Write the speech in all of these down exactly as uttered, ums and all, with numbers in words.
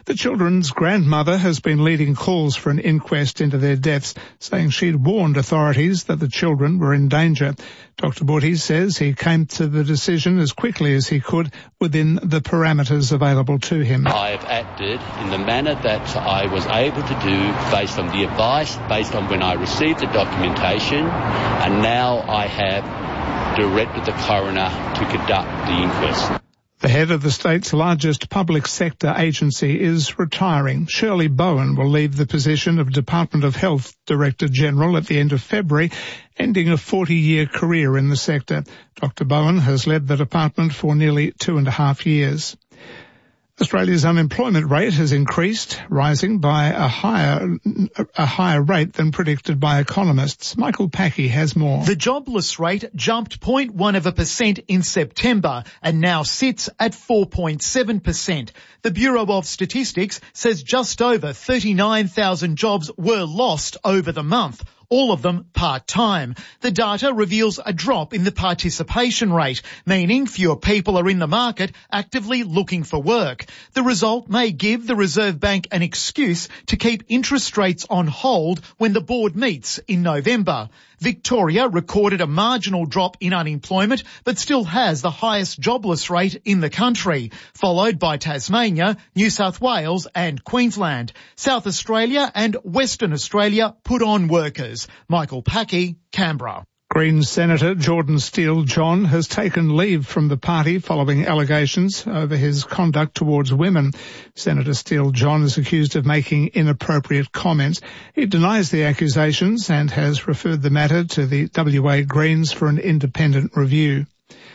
The children's grandmother has been leading calls for an inquest into their deaths, saying she'd warned authorities that the children were in danger. Doctor Butty says he came to the decision as quickly as he could within the parameters available to him. I have acted in the manner that I was able to do based on the advice, based on when I received the documentation, and now I have directed the coroner to conduct the inquest. The head of the state's largest public sector agency is retiring. Shirley Bowen will leave the position of Department of Health Director General at the end of February, ending a forty-year career in the sector. Doctor Bowen has led the department for nearly two and a half years. Australia's unemployment rate has increased, rising by a higher a higher rate than predicted by economists. Michael Packey has more. The jobless rate jumped zero point one of a percent in September and now sits at four point seven percent. The Bureau of Statistics says just over thirty-nine thousand jobs were lost over the month, all of them part-time. The data reveals a drop in the participation rate, meaning fewer people are in the market actively looking for work. The result may give the Reserve Bank an excuse to keep interest rates on hold when the board meets in November. Victoria recorded a marginal drop in unemployment but still has the highest jobless rate in the country, followed by Tasmania, New South Wales and Queensland. South Australia and Western Australia put on workers. Michael Packey, Canberra. Greens Senator Jordan Steele-John has taken leave from the party following allegations over his conduct towards women. Senator Steele-John is accused of making inappropriate comments. He denies the accusations and has referred the matter to the W A Greens for an independent review.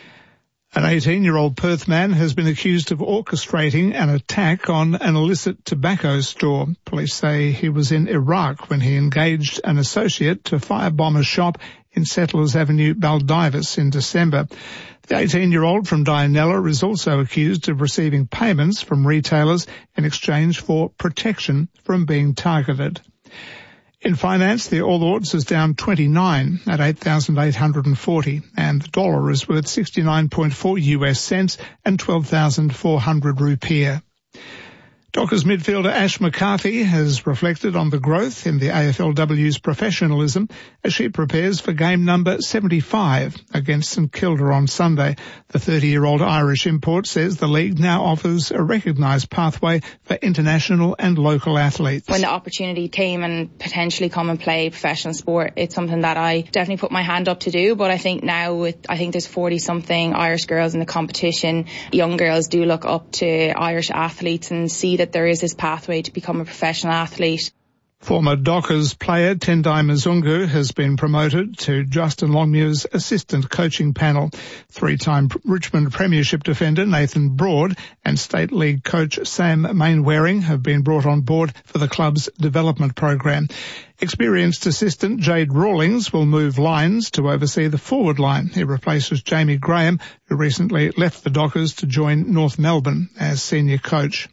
An eighteen-year-old Perth man has been accused of orchestrating an attack on an illicit tobacco store. Police say he was in Iraq when he engaged an associate to firebomb a shop in Settlers Avenue, Baldivis in December. The eighteen-year-old from Dianella is also accused of receiving payments from retailers in exchange for protection from being targeted. In finance, the All Ords is down twenty-nine at eight thousand eight hundred forty, and the dollar is worth sixty-nine point four U S cents and twelve thousand four hundred rupiah. Dockers midfielder Ash McCarthy has reflected on the growth in the A F L W's professionalism as she prepares for game number seventy-five against St Kilda on Sunday. The thirty-year-old Irish import says the league now offers a recognised pathway for international and local athletes. When the opportunity came and potentially come and play professional sport, it's something that I definitely put my hand up to do. But I think now with, I think there's forty-something Irish girls in the competition. Young girls do look up to Irish athletes and see that there is this pathway to become a professional athlete. Former Dockers player Tendai Mzungu has been promoted to Justin Longmuir's assistant coaching panel. Three-time Richmond Premiership defender Nathan Broad and State League coach Sam Mainwaring have been brought on board for the club's development program. Experienced assistant Jade Rawlings will move lines to oversee the forward line. He replaces Jamie Graham, who recently left the Dockers to join North Melbourne as senior coach.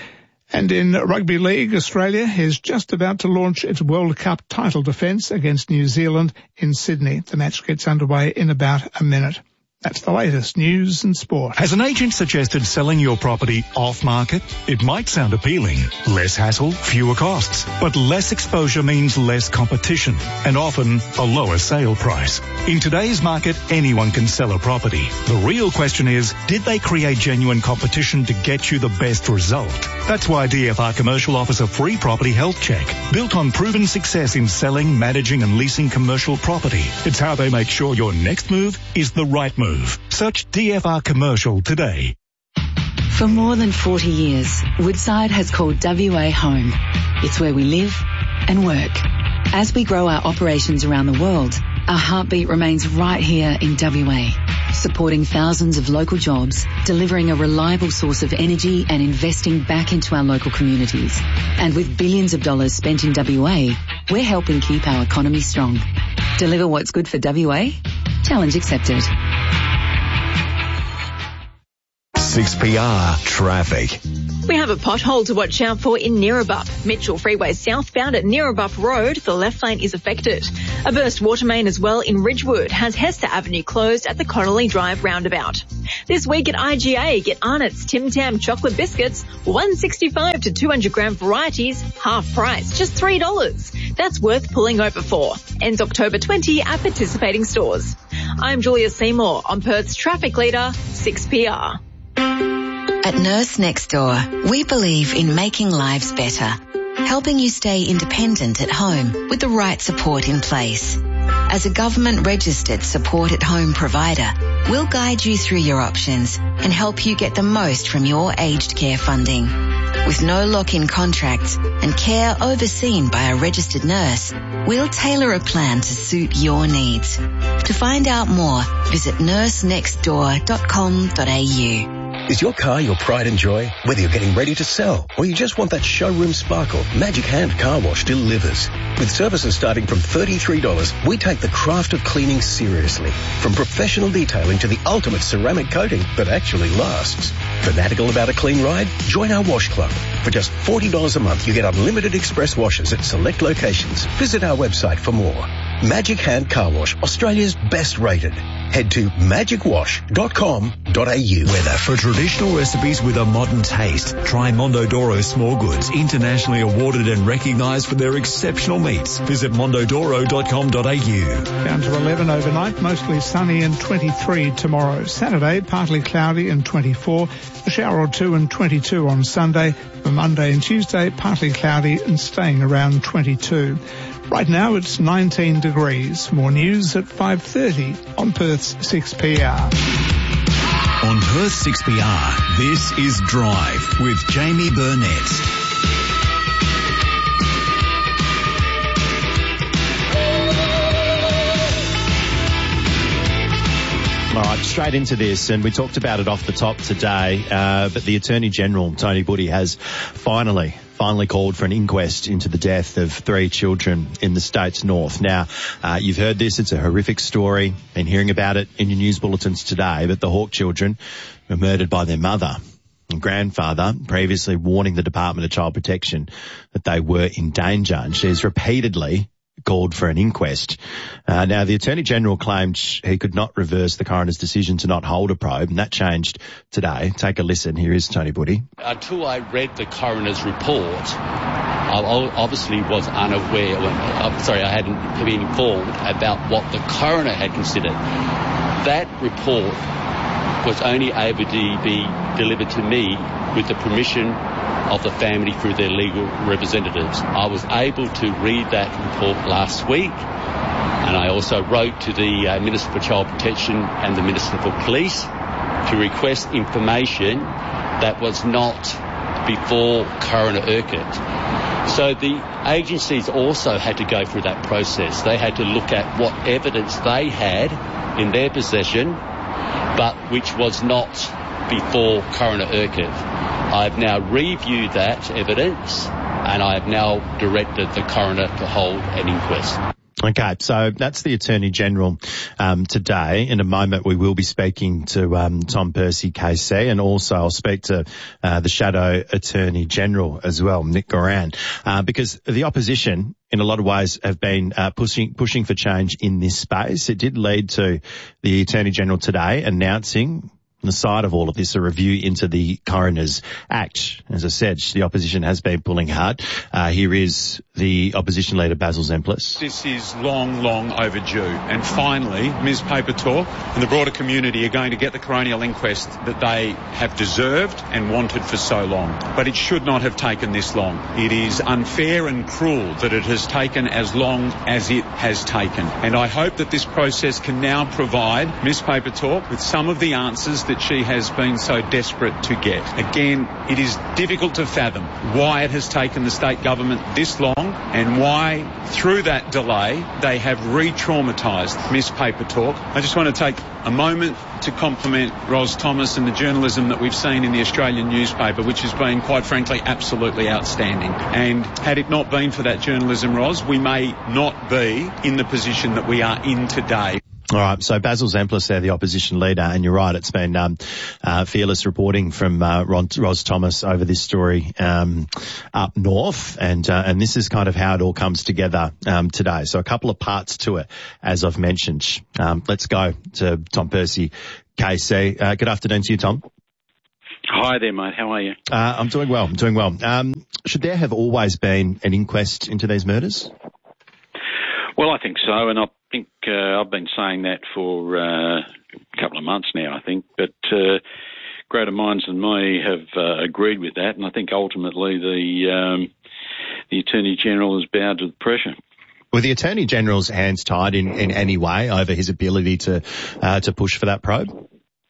And in Rugby League, Australia is just about to launch its World Cup title defence against New Zealand in Sydney. The match gets underway in about a minute. That's the latest news and sport. Has an agent suggested selling your property off-market? It might sound appealing. Less hassle, fewer costs. But less exposure means less competition and often a lower sale price. In today's market, anyone can sell a property. The real question is, did they create genuine competition to get you the best result? That's why D F R Commercial offers a free property health check built on proven success in selling, managing and leasing commercial property. It's how they make sure your next move is the right move. Search D F R Commercial today. For more than forty years, Woodside has called W A home. It's where we live and work. As we grow our operations around the world, our heartbeat remains right here in W A, supporting thousands of local jobs, delivering a reliable source of energy and investing back into our local communities. And with billions of dollars spent in W A, we're helping keep our economy strong. Deliver what's good for W A? Challenge accepted. six P R traffic. We have a pothole to watch out for in Neerabup. Mitchell Freeway southbound at Neerabup Road. The left lane is affected. A burst water main as well in Ridgewood has Hester Avenue closed at the Connolly Drive roundabout. This week at I G A, get Arnott's Tim Tam chocolate biscuits, one sixty-five to two hundred gram varieties, half price, just three dollars. That's worth pulling over for. Ends October twentieth at participating stores. I'm Julia Seymour on Perth's traffic leader, six P R. At Nurse Next Door, we believe in making lives better, helping you stay independent at home with the right support in place. As a government-registered support-at-home provider, we'll guide you through your options and help you get the most from your aged care funding. With no lock-in contracts and care overseen by a registered nurse, we'll tailor a plan to suit your needs. To find out more, visit nurse next door dot com dot a u. Is your car your pride and joy? Whether you're getting ready to sell or you just want that showroom sparkle, Magic Hand Car Wash delivers. With services starting from thirty-three dollars, we take the craft of cleaning seriously. From professional detailing to the ultimate ceramic coating that actually lasts. Fanatical about a clean ride? Join our wash club. For just forty dollars a month, you get unlimited express washes at select locations. Visit our website for more. Magic Hand Car Wash, Australia's best rated. Head to magic wash dot com dot a u. Weather for traditional recipes with a modern taste. Try Mondodoro Small Goods, internationally awarded and recognised for their exceptional meats. Visit mondodoro dot com dot a u. Down to eleven overnight, mostly sunny and twenty-three tomorrow. Saturday, partly cloudy and twenty-four. A shower or two and twenty-two on Sunday. For Monday and Tuesday, partly cloudy and staying around twenty-two. Right now it's nineteen degrees. More news at five thirty on Perth's six P R. On Perth six P R, this is Drive with Jamie Burnett. All right, straight into this, and we talked about it off the top today, uh, but the Attorney-General, Tony Budde, has finally, finally called for an inquest into the death of three children in the state's north. Now, uh, you've heard this, it's a horrific story, been hearing about it in your news bulletins today, but the Hawke children were murdered by their mother and grandfather, previously warning the Department of Child Protection that they were in danger, and she's repeatedly called for an inquest. Uh, now, the Attorney-General claimed he could not reverse the coroner's decision to not hold a probe, and that changed today. Take a listen. Here is Tony Budde. Until I read the coroner's report, I obviously was unaware, I'm sorry, I hadn't been informed about what the coroner had considered. That report was only able to be delivered to me with the permission of the family through their legal representatives. I was able to read that report last week, and I also wrote to the uh, Minister for Child Protection and the Minister for Police to request information that was not before Coroner Urquhart. So the agencies also had to go through that process. They had to look at what evidence they had in their possession, but which was not before Coroner Urquhart. I've now reviewed that evidence, and I have now directed the coroner to hold an inquest. Okay, so that's the Attorney-General um, today. In a moment, we will be speaking to um, Tom Percy K C, and also I'll speak to uh, the Shadow Attorney-General as well, Nick Goran, uh, because the opposition in a lot of ways have been uh, pushing pushing for change in this space. It did lead to the Attorney-General today announcing, on the side of all of this, a review into the Coroner's Act. As I said, the opposition has been pulling hard. Uh, here is the opposition leader, Basil Zemplis. This is long, long overdue. And finally, Miz Papertalk and the broader community are going to get the coronial inquest that they have deserved and wanted for so long. But it should not have taken this long. It is unfair and cruel that it has taken as long as it has taken. And I hope that this process can now provide Miz Papertalk with some of the answers that she has been so desperate to get. Again, it is difficult to fathom why it has taken the state government this long and why, through that delay, they have re-traumatised Miss Papertalk. I just want to take a moment to compliment Ros Thomas and the journalism that we've seen in the Australian newspaper, which has been, quite frankly, absolutely outstanding. And had it not been for that journalism, Ros, we may not be in the position that we are in today. All right, so Basil Zemplis there, the opposition leader, and you're right, it's been um, uh, fearless reporting from uh, Ron, Ros Thomas over this story um, up north, and uh, and this is kind of how it all comes together um, today. So a couple of parts to it, as I've mentioned. Um, let's go to Tom Percy, K C. Uh, good afternoon to you, Tom. Hi there, mate. How are you? Uh, I'm doing well. I'm doing well. Um, should there have always been an inquest into these murders? Well, I think so, and I think uh, I've been saying that for uh, a couple of months now, I think. But uh, greater minds than me have uh, agreed with that, and I think ultimately the um, the Attorney General has bowed to the pressure. Were the Attorney General's hands tied in, in any way over his ability to uh, to push for that probe?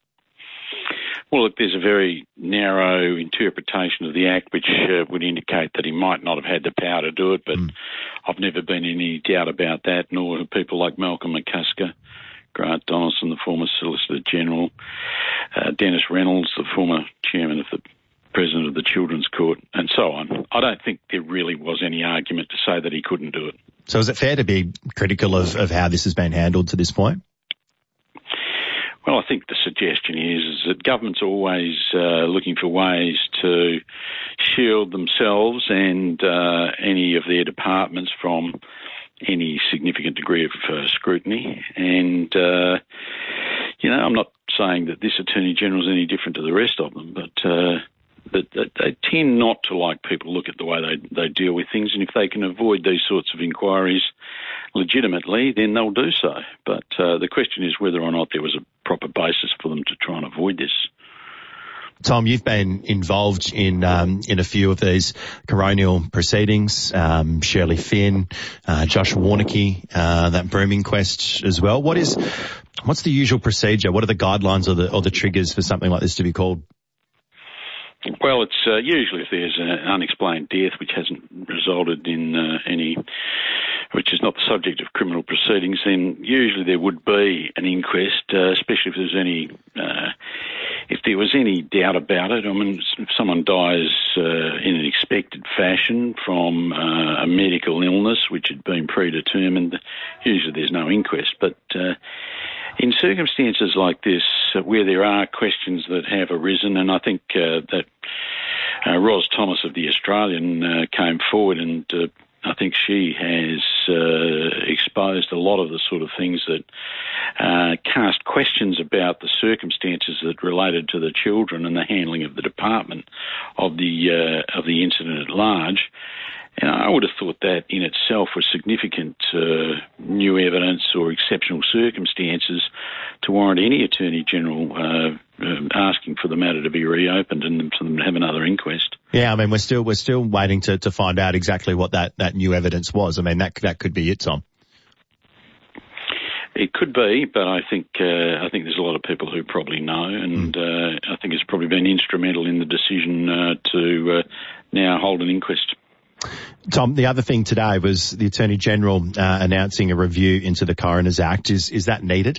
Well, look, there's a very narrow interpretation of the Act which uh, would indicate that he might not have had the power to do it, but mm. I've never been in any doubt about that, nor have people like Malcolm McCusker, Grant Donaldson, the former Solicitor General, uh, Dennis Reynolds, the former Chairman of the President of the Children's Court, and so on. I don't think there really was any argument to say that he couldn't do it. So is it fair to be critical of, of how this has been handled to this point? Well, I think the suggestion is, is that government's always uh, looking for ways to shield themselves and uh, any of their departments from any significant degree of uh, scrutiny. And, uh, you know, I'm not saying that this Attorney General is any different to the rest of them, but uh, that, that they tend not to like people look at the way they, they deal with things, and if they can avoid these sorts of inquiries legitimately, then they'll do so. But uh, the question is whether or not there was a proper basis for them to try and avoid this. Tom, you've been involved in um, in a few of these coronial proceedings. Um, Shirley Finn, uh, Josh Warneke, uh, that Broome inquest as well. What is what's the usual procedure? What are the guidelines or the or the triggers for something like this to be called? Well, it's uh, usually if there's an unexplained death which hasn't resulted in uh, any, which is not the subject of criminal proceedings, then usually there would be an inquest, uh, especially if there's any, uh, if there was any doubt about it. I mean, if someone dies uh, in an expected fashion from uh, a medical illness which had been predetermined, usually there's no inquest. But uh, in circumstances like this, uh, where there are questions that have arisen, and I think uh, that uh, Ros Thomas of The Australian uh, came forward, and uh, I think she has uh, exposed a lot of the sort of things that uh, cast questions about the circumstances that related to the children and the handling of the department of the uh, of the incident at large. And I would have thought that in itself was significant uh, new evidence or exceptional circumstances to warrant any Attorney General uh, uh, asking for the matter to be reopened and for them to have another inquest. Yeah, I mean, we're still we're still waiting to, to find out exactly what that, that new evidence was. I mean, that that could be it, Tom. It could be, but I think uh, I think there's a lot of people who probably know, and mm. uh, I think it's probably been instrumental in the decision uh, to uh, now hold an inquest. Tom, the other thing today was the Attorney General uh, announcing a review into the Coroner's Act. Is is that needed?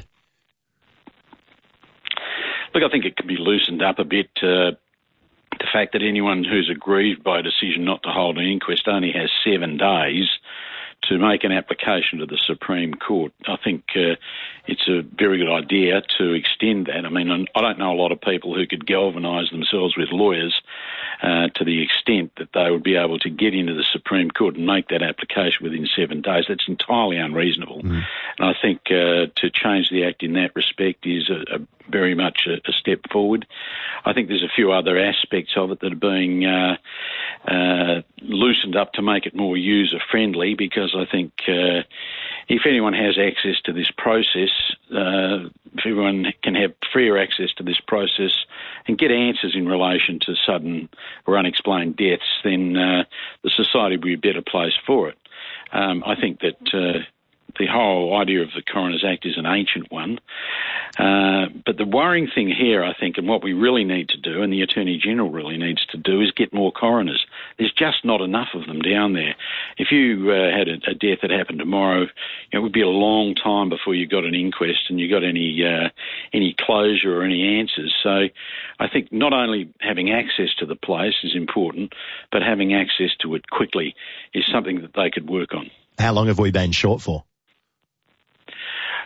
Look, I think it could be loosened up a bit. Uh, the fact that anyone who's aggrieved by a decision not to hold an inquest only has seven days to make an application to the Supreme Court. I think uh, it's a very good idea to extend that. I mean, I don't know a lot of people who could galvanise themselves with lawyers uh, to the extent that they would be able to get into the Supreme Court and make that application within seven days. That's entirely unreasonable. Mm. And I think uh, to change the Act in that respect is a, a very much a, a step forward. I think there's a few other aspects of it that are being uh, uh, loosened up to make it more user-friendly, because I think uh, if anyone has access to this process, uh, if everyone can have freer access to this process and get answers in relation to sudden or unexplained deaths, then uh, the society will be a better place for it. Um, I think that uh, the whole idea of the Coroner's Act is an ancient one. Uh, but the worrying thing here, I think, and what we really need to do, and the Attorney General really needs to do, is get more coroners. There's just not enough of them down there. If you uh, had a, a death that happened tomorrow, you know, it would be a long time before you got an inquest and you got any uh, any closure or any answers. So I think not only having access to the place is important, but having access to it quickly is something that they could work on. How long have we been short for?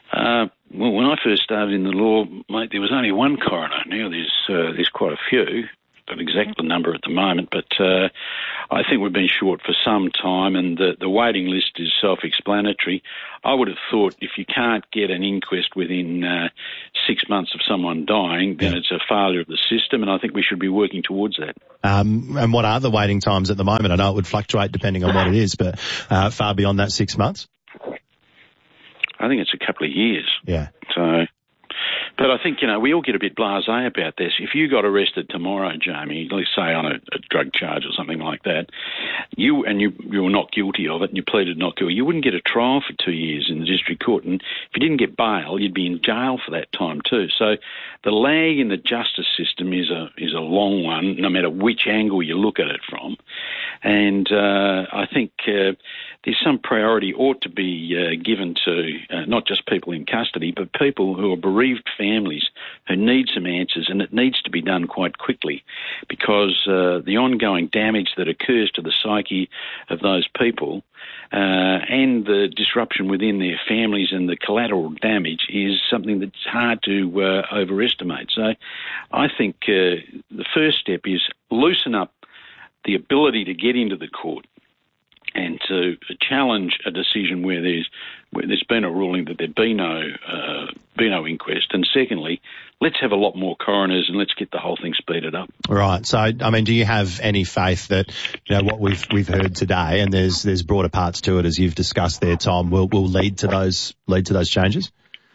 Uh, well, when I first started in the law, mate, there was only one coroner. Now there's uh, there's quite a few. Don't exact the number at the moment, but uh, I think we've been short for some time, and the, the waiting list is self-explanatory. I would have thought if you can't get an inquest within uh, six months of someone dying, then yeah. it's a failure of the system, and I think we should be working towards that. Um, and what are the waiting times at the moment? I know it would fluctuate depending on what it is, but uh, far beyond that six months? I think it's a couple of years. Yeah. So... But I think, you know, we all get a bit blasé about this. If you got arrested tomorrow, Jamie, let's say on a, a drug charge or something like that, you and you, you were not guilty of it and you pleaded not guilty, you wouldn't get a trial for two years in the district court. And if you didn't get bail, you'd be in jail for that time too. So the lag in the justice system is a is a long one, no matter which angle you look at it from. And uh, I think uh, there's some priority ought to be uh, given to uh, not just people in custody, but people who are bereaved families who need some answers, and it needs to be done quite quickly because uh, the ongoing damage that occurs to the psyche of those people uh, and the disruption within their families and the collateral damage is something that's hard to uh, overestimate. So I think uh, the first step is loosen up the ability to get into the court and to challenge a decision where there's where there's been a ruling that there be no uh, be no inquest. And secondly, let's have a lot more coroners and let's get the whole thing speeded up. Right. So, I mean, do you have any faith that, you know, what we've we've heard today, and there's there's broader parts to it as you've discussed there, Tom, will will lead to those lead to those changes?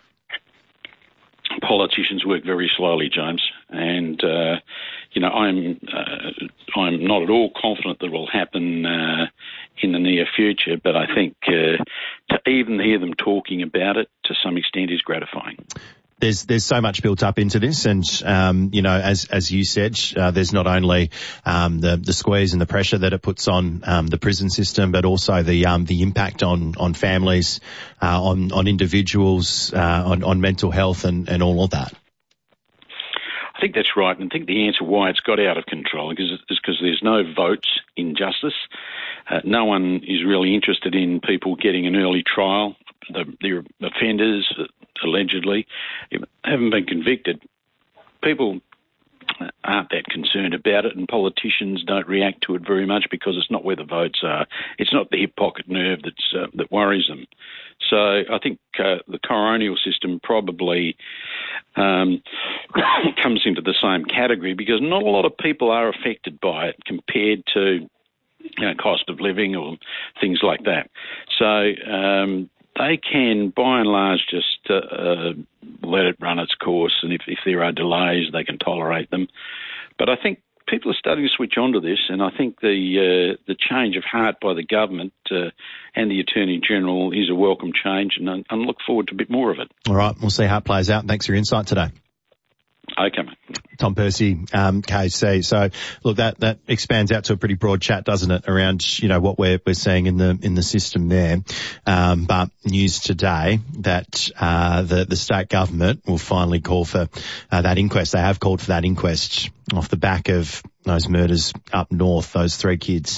Politicians work very slowly, James, and uh, you know I'm uh, I'm not at all confident that it will happen uh, in the near future. But I think uh, to even hear them talking about it to some extent is gratifying. There's there's so much built up into this, and um, you know, as as you said, uh, there's not only um, the the squeeze and the pressure that it puts on um, the prison system, but also the um, the impact on on families, uh, on on individuals, uh, on on mental health, and and all of that. I think that's right, and I think the answer why it's got out of control is because there's no votes in justice. Uh, no one is really interested in people getting an early trial. The, the offenders, allegedly, haven't been convicted. People aren't that concerned about it, and politicians don't react to it very much because it's not where the votes are. It's not the hip pocket nerve that's uh, that worries them. So I think uh, the coronial system probably um, comes into the same category because not a lot of people are affected by it compared to you know, cost of living or things like that. So um, they can, by and large, just uh, uh, let it run its course, and if, if there are delays, they can tolerate them. But I think people are starting to switch on to this, and I think the uh, the change of heart by the government uh, and the Attorney-General is a welcome change, and I, I look forward to a bit more of it. All right, we'll see how it plays out. Thanks for your insight today. Okay, mate. Tom Percy, um, K C. So, look, that, that expands out to a pretty broad chat, doesn't it, around, you know, what we're, we're seeing in the, in the system there. Um, but news today that, uh, the, the state government will finally call for, uh, that inquest. They have called for that inquest off the back of those murders up north, those three kids.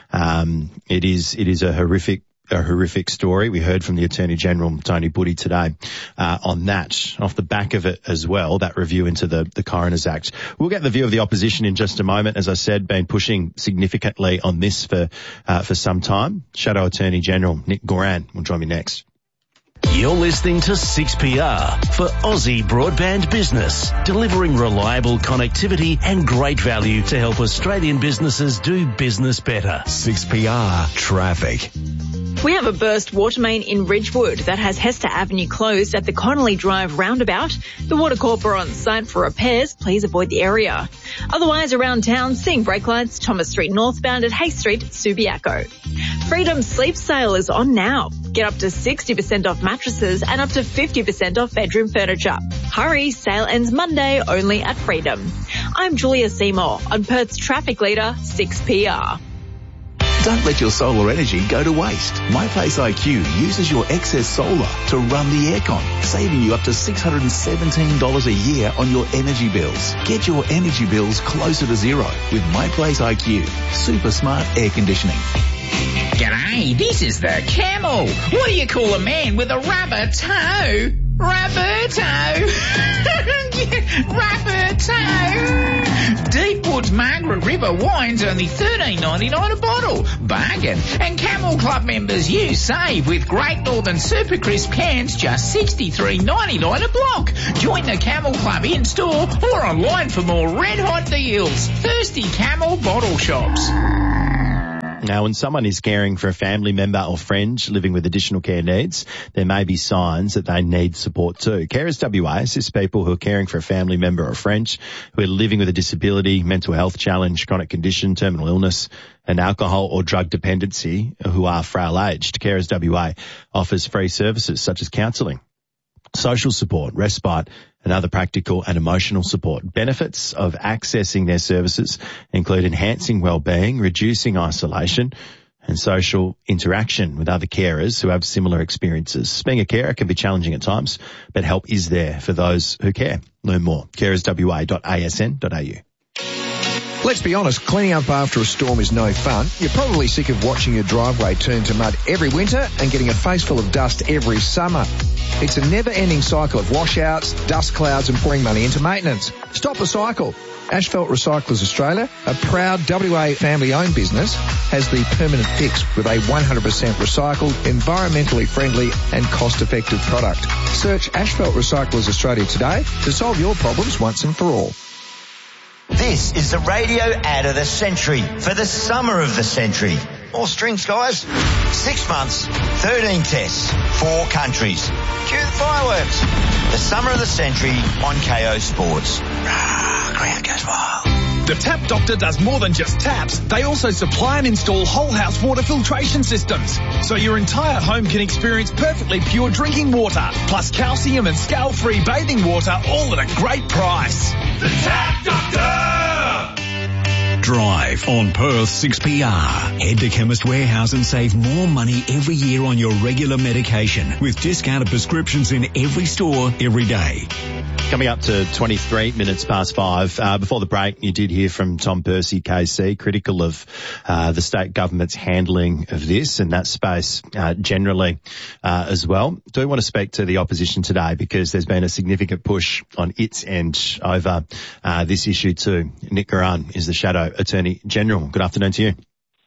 Um, it is, it is a horrific, a horrific story. We heard from the Attorney-General, Tony Buddy, today uh, on that. Off the back of it as well, that review into the, the Coroners Act. We'll get the view of the opposition in just a moment. As I said, been pushing significantly on this for uh, for some time. Shadow Attorney-General Nick Goran will join me next. You're listening to six P R for Aussie Broadband Business, delivering reliable connectivity and great value to help Australian businesses do business better. six P R Traffic. We have a burst water main in Ridgewood that has Hester Avenue closed at the Connolly Drive roundabout. The Water Corp are on site for repairs. Please avoid the area. Otherwise, around town, seeing brake lights, Thomas Street northbound at Hay Street, Subiaco. Freedom Sleep Sale is on now. Get up to sixty percent off mattresses and up to fifty percent off bedroom furniture. Hurry, sale ends Monday only at Freedom. I'm Julia Seymour on Perth's traffic leader, six P R. Don't let your solar energy go to waste. MyPlace I Q uses your excess solar to run the aircon, saving you up to six hundred seventeen dollars a year on your energy bills. Get your energy bills closer to zero with MyPlace I Q. Super smart air conditioning. G'day, this is the Camel. What do you call a man with a rubber toe? Roberto! Roberto! Deepwood's Margaret River wine's only thirteen ninety-nine a bottle. Bargain. And Camel Club members, you save with Great Northern Super Crisp cans, just sixty-three ninety-nine a block. Join the Camel Club in-store or online for more red-hot deals. Thirsty Camel Bottle Shops. Now, when someone is caring for a family member or friend living with additional care needs, there may be signs that they need support too. Carers W A assists people who are caring for a family member or friend who are living with a disability, mental health challenge, chronic condition, terminal illness, and alcohol or drug dependency who are frail-aged. Carers W A offers free services such as counselling, social support, respite, and other practical and emotional support. Benefits of accessing their services include enhancing well-being, reducing isolation, and social interaction with other carers who have similar experiences. Being a carer can be challenging at times, but help is there for those who care. Learn more. carers w a dot a s n dot a u. Let's be honest, cleaning up after a storm is no fun. You're probably sick of watching your driveway turn to mud every winter and getting a face full of dust every summer. It's a never-ending cycle of washouts, dust clouds and pouring money into maintenance. Stop the cycle. Asphalt Recyclers Australia, a proud W A family-owned business, has the permanent fix with a one hundred percent recycled, environmentally friendly and cost-effective product. Search Asphalt Recyclers Australia today to solve your problems once and for all. This is the radio ad of the century for the summer of the century. More strings, guys. Six months, thirteen tests, four countries. Cue the fireworks. The summer of the century on K O Sports. Rah, crowd goes wild. The Tap Doctor does more than just taps. They also supply and install whole house water filtration systems. So your entire home can experience perfectly pure drinking water, plus calcium and scale-free bathing water, all at a great price. The Tap Doctor! Drive on Perth six P R. Head to Chemist Warehouse and save more money every year on your regular medication with discounted prescriptions in every store every day. Coming up to twenty-three minutes past five. Uh, before the break, you did hear from Tom Percy, K C, critical of uh, the state government's handling of this and that space uh, generally uh, as well. Do want to speak to the opposition today because there's been a significant push on its end over uh, this issue too. Nick Goran is the Shadow Attorney General. Good afternoon to you.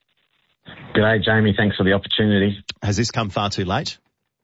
G'day, Jamie. Thanks for the opportunity. Has this come far too late?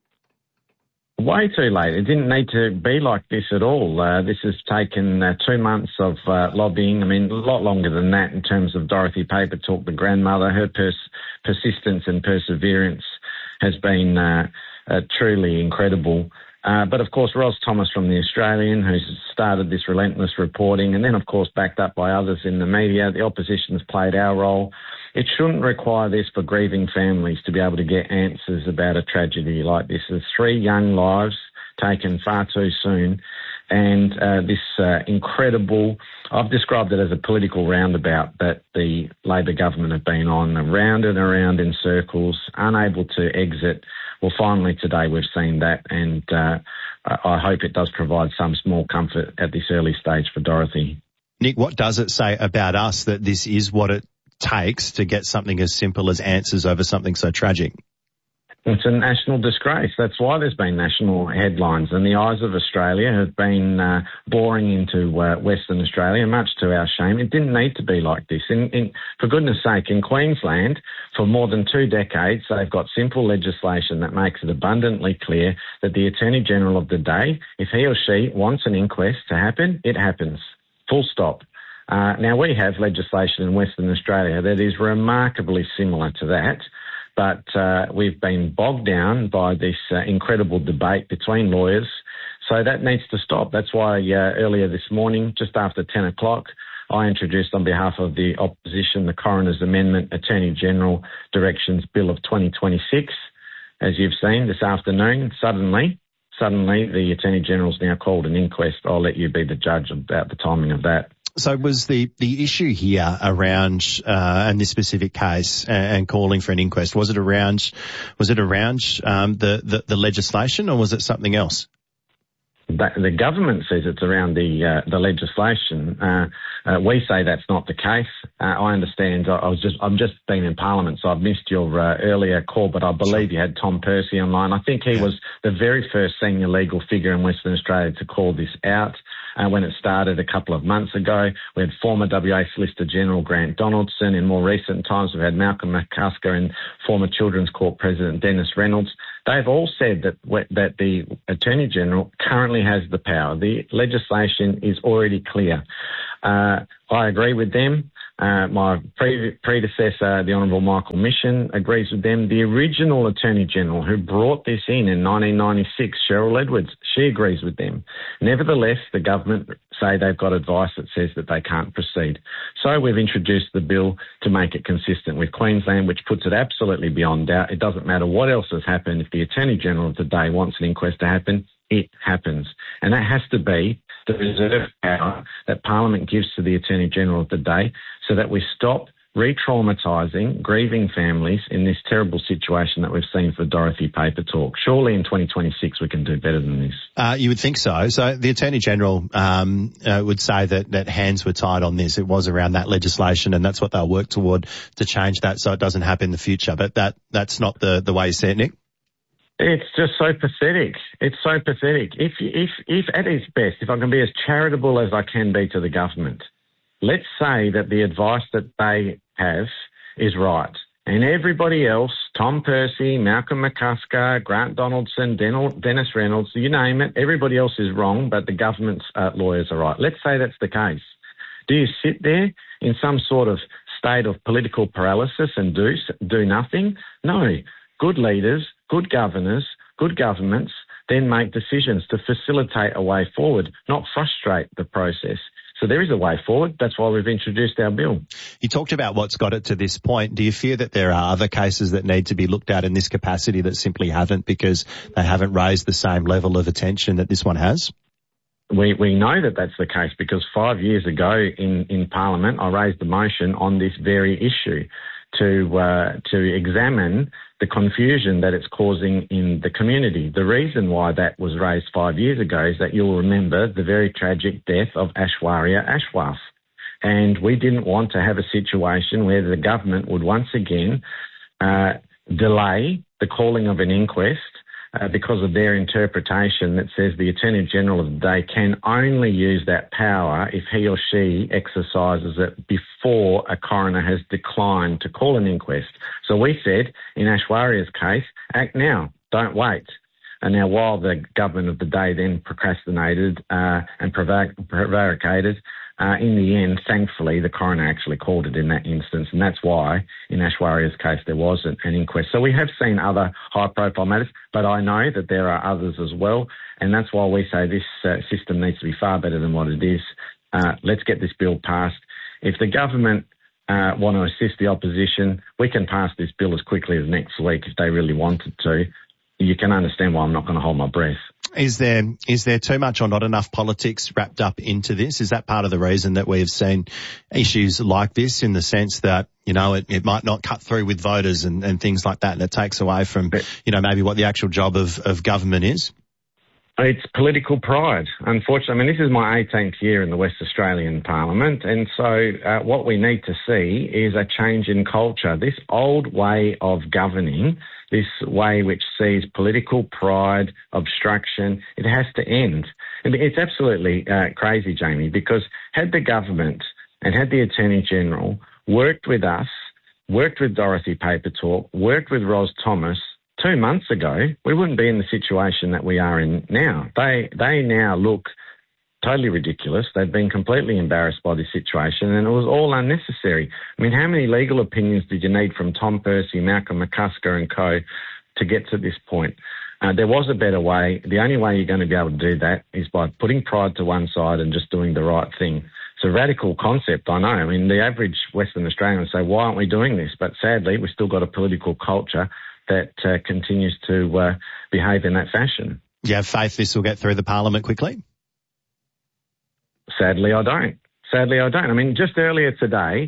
Way too late. It didn't need to be like this at all. Uh, this has taken uh, two months of uh, lobbying. I mean, a lot longer than that in terms of Dorothy Papertalk, the grandmother. Her pers- persistence and perseverance has been uh, uh, truly incredible. Uh, but, of course, Ros Thomas from The Australian, who's started this relentless reporting, and then, of course, backed up by others in the media. The opposition's played our role. It shouldn't require this for grieving families to be able to get answers about a tragedy like this. There's three young lives taken far too soon, and uh, this uh, incredible, I've described it as a political roundabout that the Labor government have been on, around and around in circles, unable to exit. Well, finally today we've seen that, and uh, I hope it does provide some small comfort at this early stage for Dorothy. Nick, what does it say about us that this is what it takes to get something as simple as answers over something so tragic? It's a national disgrace. That's why there's been national headlines, and the eyes of Australia have been uh, boring into uh, Western Australia, much to our shame. It didn't need to be like this. In, in, for goodness sake, in Queensland, for more than two decades, they've got simple legislation that makes it abundantly clear that the Attorney-General of the day, if he or she wants an inquest to happen, it happens. Full stop. Uh, now, we have legislation in Western Australia that is remarkably similar to that, but uh, we've been bogged down by this uh, incredible debate between lawyers, so that needs to stop. That's why uh, earlier this morning, just after ten o'clock, I introduced on behalf of the opposition the Coroner's Amendment Attorney General Directions Bill of twenty twenty-six. As you've seen this afternoon, suddenly, suddenly the Attorney General's now called an inquest. I'll let you be the judge about the timing of that. So was the, the issue here around, uh, in this specific case and, and calling for an inquest, was it around, was it around, um, the, the, the legislation or was it something else? The government says it's around the uh, the legislation. Uh, uh, we say that's not the case. Uh, I understand. I, I was just I'm just been in Parliament, so I've missed your uh, earlier call. But I believe you had Tom Percy online. I think he was the very first senior legal figure in Western Australia to call this out. Uh, when it started a couple of months ago, we had former W A Solicitor General Grant Donaldson. In more recent times, we've had Malcolm McCusker and former Children's Court President Dennis Reynolds. They've all said that that the Attorney General currently has the power. The legislation is already clear. Uh, I agree with them. Uh, my pre- predecessor, the Honourable Michael Mission, agrees with them. The original Attorney General who brought this in in nineteen ninety-six, Cheryl Edwards, she agrees with them. Nevertheless, the government say they've got advice that says that they can't proceed. So we've introduced the bill to make it consistent with Queensland, which puts it absolutely beyond doubt. It doesn't matter what else has happened. If the Attorney General of the day wants an inquest to happen, it happens. And that has to be the reserve power that Parliament gives to the Attorney General of the day so that we stop re-traumatising grieving families in this terrible situation that we've seen for Dorothy Papertalk. Surely in twenty twenty-six we can do better than this. Uh, you would think so. So the Attorney General um, uh, would say that, that hands were tied on this. It was around that legislation and that's what they'll work toward to change that so it doesn't happen in the future. But that that's not the, the way you see it, Nick? It's just so pathetic. It's so pathetic. If, if, if at its best, if I can be as charitable as I can be to the government, let's say that the advice that they have is right. And everybody else, Tom Percy, Malcolm McCusker, Grant Donaldson, Dennis Reynolds, you name it, everybody else is wrong, but the government's uh, lawyers are right. Let's say that's the case. Do you sit there in some sort of state of political paralysis and do, do nothing? No. Good leaders, good governors, good governments then make decisions to facilitate a way forward, not frustrate the process. So there is a way forward. That's why we've introduced our bill. You talked about what's got it to this point. Do you fear that there are other cases that need to be looked at in this capacity that simply haven't because they haven't raised the same level of attention that this one has? We we know that that's the case because five years ago in, in Parliament I raised a motion on this very issue to uh, to examine the confusion that it's causing in the community. The reason why that was raised five years ago is that you'll remember the very tragic death of Aishwarya Ashwath. And we didn't want to have a situation where the government would once again uh, delay the calling of an inquest uh, because of their interpretation that says the Attorney General of the day can only use that power if he or she exercises it before a coroner has declined to call an inquest. So we said, in Aishwarya's case, act now, don't wait. And now while the government of the day then procrastinated uh, and provoc- prevaricated, uh, in the end, thankfully, the coroner actually called it in that instance, and that's why in Aishwarya's case there was an, an inquest. So we have seen other high-profile matters, but I know that there are others as well, and that's why we say this uh, system needs to be far better than what it is. Uh, let's get this bill passed. If the government uh, want to assist the opposition, we can pass this bill as quickly as next week if they really wanted to. You can understand why I'm not going to hold my breath. Is there is there too much or not enough politics wrapped up into this? Is that part of the reason that we have seen issues like this, in the sense that, you know, it, it might not cut through with voters and, and things like that, and it takes away from, you know, maybe what the actual job of, of government is? It's political pride, unfortunately. I mean, this is my eighteenth year in the West Australian Parliament, and so uh, what we need to see is a change in culture. This old way of governing, this way which sees political pride, obstruction, it has to end. I mean, it's absolutely uh, crazy, Jamie, because had the government and had the Attorney General worked with us, worked with Dorothy Papertalk, worked with Ros Thomas, two months ago, we wouldn't be in the situation that we are in now. They they now look totally ridiculous. They've been completely embarrassed by this situation, and it was all unnecessary. I mean, how many legal opinions did you need from Tom Percy, Malcolm McCusker and co to get to this point? Uh, there was a better way. The only way you're going to be able to do that is by putting pride to one side and just doing the right thing. It's a radical concept, I know. I mean, the average Western Australian would say, why aren't we doing this? But sadly, we've still got a political culture that uh, continues to uh, behave in that fashion. Do you have faith this will get through the Parliament quickly? Sadly, I don't. Sadly, I don't. I mean, just earlier today,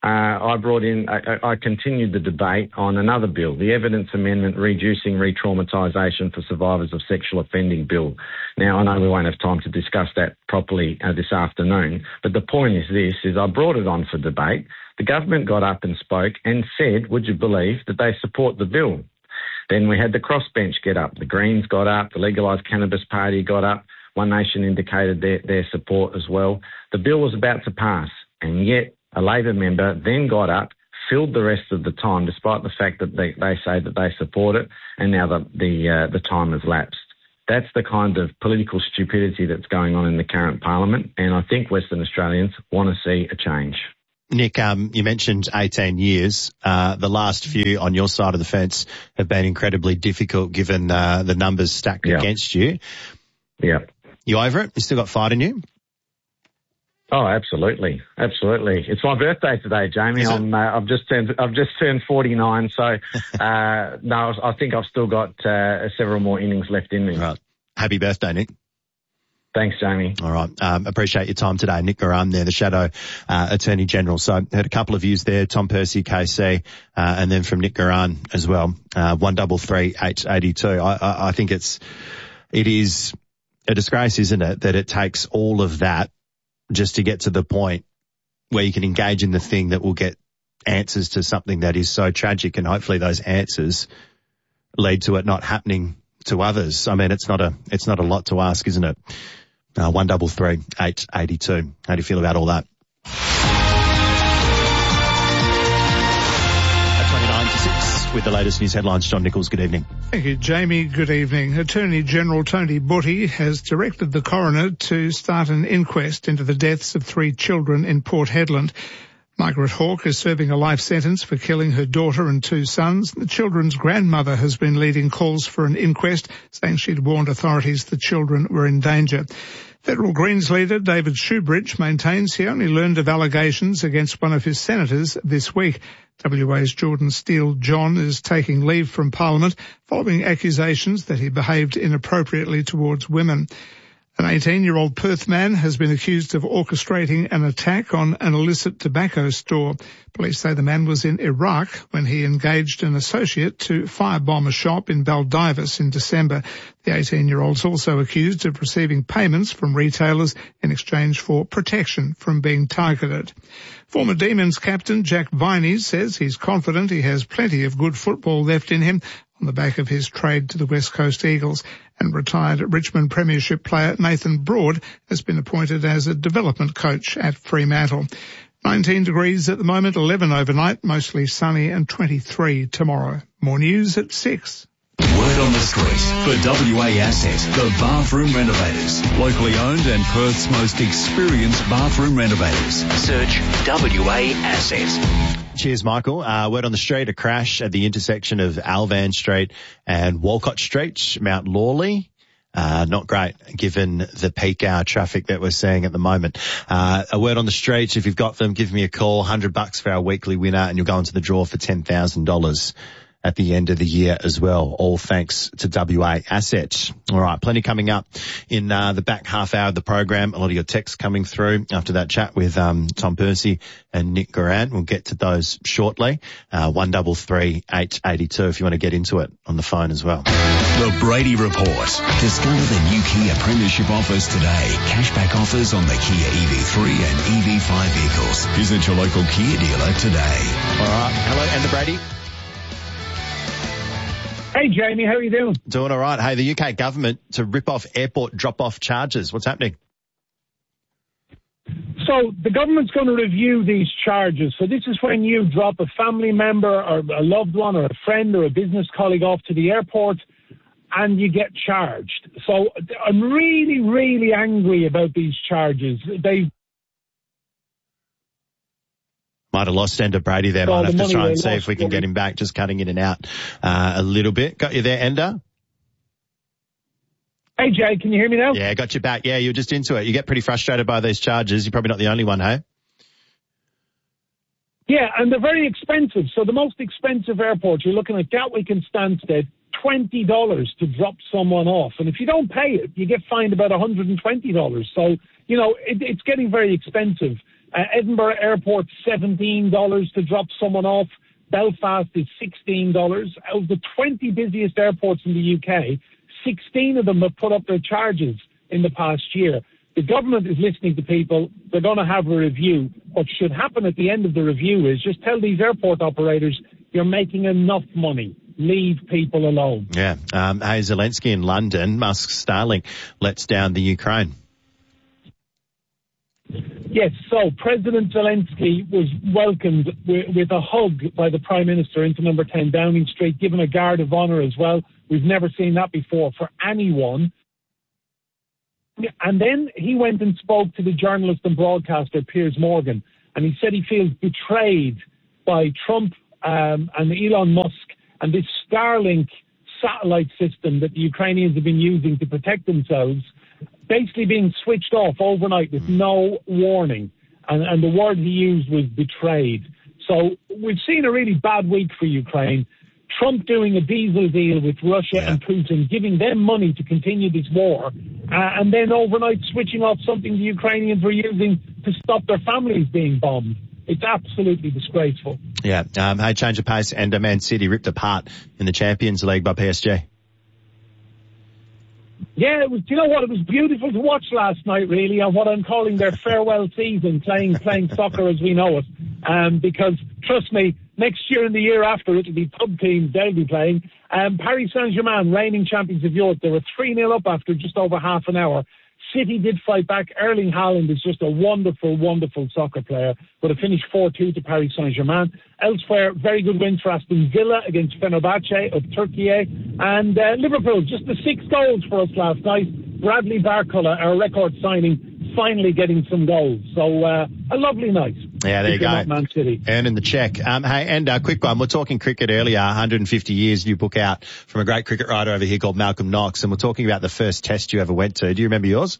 uh, I brought in, I, I continued the debate on another bill, the Evidence Amendment Reducing Re-Traumatisation for Survivors of Sexual Offending Bill. Now, I know we won't have time to discuss that properly uh, this afternoon, but the point is this, is I brought it on for debate. The government got up and spoke and said, would you believe, that they support the bill. Then we had the crossbench get up. The Greens got up. The Legalised Cannabis Party got up. One Nation indicated their, their support as well. The bill was about to pass, and yet a Labor member then got up, filled the rest of the time, despite the fact that they, they say that they support it, and now the the, uh, the time has lapsed. That's the kind of political stupidity that's going on in the current parliament, and I think Western Australians want to see a change. Nick, um, you mentioned eighteen years. Uh, the last few on your side of the fence have been incredibly difficult given uh, the numbers stacked yeah. against you. Yeah. You over it? You still got fight in you? Oh, absolutely, absolutely. It's my birthday today, Jamie. I'm, uh, I've just turned, I've just turned forty-nine, so uh, no, I think I've still got uh, several more innings left in me. Right. Happy birthday, Nick. Thanks, Jamie. All right. Um, appreciate your time today. Nick Guerin there, the Shadow uh, Attorney General. So heard a couple of views there, Tom Percy, K C, uh, and then from Nick Guerin as well, uh, one double three H eighty-two. I, I, I think it's, it is a disgrace, isn't it, that it takes all of that just to get to the point where you can engage in the thing that will get answers to something that is so tragic, and hopefully those answers lead to it not happening to others. I mean, it's not a, it's not a lot to ask, isn't it? Uh, one double three H eighty-two. How do you feel about all that? At twenty-nine to six with the latest news headlines. John Nichols, good evening. Thank you, Jamie. Good evening. Attorney General Tony Butty has directed the coroner to start an inquest into the deaths of three children in Port Hedland. Margaret Hawke is serving a life sentence for killing her daughter and two sons. The children's grandmother has been leading calls for an inquest, saying she'd warned authorities the children were in danger. Federal Greens leader David Shoebridge maintains he only learned of allegations against one of his senators this week. W A's Jordan Steele-John is taking leave from Parliament following accusations that he behaved inappropriately towards women. An eighteen-year-old Perth man has been accused of orchestrating an attack on an illicit tobacco store. Police say the man was in Iraq when he engaged an associate to firebomb a shop in Baldivis in December. The eighteen-year-old's also accused of receiving payments from retailers in exchange for protection from being targeted. Former Demons captain Jack Viney says he's confident he has plenty of good football left in him on the back of his trade to the West Coast Eagles, and retired Richmond Premiership player Nathan Broad has been appointed as a development coach at Fremantle. nineteen degrees at the moment, eleven overnight, mostly sunny, and twenty-three tomorrow. More news at six. Word on the street for W A Asset, the bathroom renovators. Locally owned and Perth's most experienced bathroom renovators. Search W A Asset. Cheers, Michael. Uh, word on the street, a crash at the intersection of Alvan Street and Walcott Street, Mount Lawley. Uh, not great given the peak hour traffic that we're seeing at the moment. Uh, a word on the streets, if you've got them, give me a call, one hundred bucks for our weekly winner, and you'll go into the draw for ten thousand dollars. At the end of the year as well, all thanks to W A Assets. All right, plenty coming up in uh, the back half hour of the program. A lot of your texts coming through after that chat with um, Tom Percy and Nick Guerin. We'll get to those shortly. Uh, one double three H eighty-two if you want to get into it on the phone as well. The Brady Report. Discover the new Kia Premiership offers today. Cashback offers on the Kia E V three and E V five vehicles. Visit your local Kia dealer today. All right, hello, and the Brady. Hey, Jamie, how are you doing? Doing all right. Hey, the U K government to rip off airport drop-off charges. What's happening? So the government's going to review these charges. So this is when you drop a family member or a loved one or a friend or a business colleague off to the airport and you get charged. So I'm really, really angry about these charges. They Might have lost Ender Brady there. Oh, Might have the to try and see lost, if we can get him back, just cutting in and out uh, a little bit. Got you there, Ender? Hey, Jay, can you hear me now? Yeah, got you back. Yeah, you're just into it. You get pretty frustrated by these charges. You're probably not the only one, hey? Yeah, and they're very expensive. So the most expensive airport, you're looking at Gatwick and Stansted, twenty dollars to drop someone off. And if you don't pay it, you get fined about one hundred twenty dollars. So, you know, it, it's getting very expensive. Uh, Edinburgh Airport, seventeen dollars to drop someone off. Belfast is sixteen dollars. Of the twenty busiest airports in the U K, sixteen of them have put up their charges in the past year. The government is listening to people. They're going to have a review. What should happen at the end of the review is just tell these airport operators you're making enough money. Leave people alone. Yeah. Um, hey, Zelensky in London, Musk's Starlink lets down the Ukraine. Yes, so President Zelensky was welcomed with, with a hug by the Prime Minister into number ten Downing Street, given a guard of honour as well. We've never seen that before for anyone. And then he went and spoke to the journalist and broadcaster, Piers Morgan, and he said he feels betrayed by Trump um, and Elon Musk and this Starlink satellite system that the Ukrainians have been using to protect themselves, basically being switched off overnight with no warning. And, and the word he used was betrayed. So we've seen a really bad week for Ukraine. Trump doing a diesel deal with Russia yeah. and Putin, giving them money to continue this war, uh, and then overnight switching off something the Ukrainians were using to stop their families being bombed. It's absolutely disgraceful. Yeah. Um, hey, change of pace, and uh, Man City ripped apart in the Champions League by P S G. Yeah, it was. Do you know what? It was beautiful to watch last night, really, on what I'm calling their farewell season, playing playing soccer as we know it. Um, because trust me, next year and the year after, it'll be pub teams they'll be playing. Um, Paris Saint-Germain, reigning champions of Europe, they were three nil up after just over half an hour. City did fight back. Erling Haaland is just a wonderful, wonderful soccer player, but it finished four two to Paris Saint-Germain. Elsewhere, very good win for Aston Villa against Fenerbahce of Turkey. And uh, Liverpool, just the six goals for us last night. Bradley Barcola, our record signing, finally getting some goals. So uh, a lovely night. Yeah, there you go. Man City. Earning the check. Um, hey, and a quick one. We're talking cricket earlier, one hundred fifty years, new book out from a great cricket writer over here called Malcolm Knox, and we're talking about the first test you ever went to. Do you remember yours?